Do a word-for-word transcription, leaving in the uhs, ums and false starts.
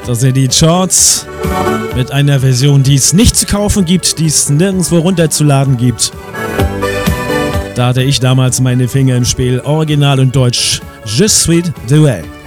Das sind die Charts mit einer Version, die es nicht zu kaufen gibt, die es nirgendwo runterzuladen gibt. Da hatte ich damals meine Finger im Spiel, Original und Deutsch. Je suis de ouais.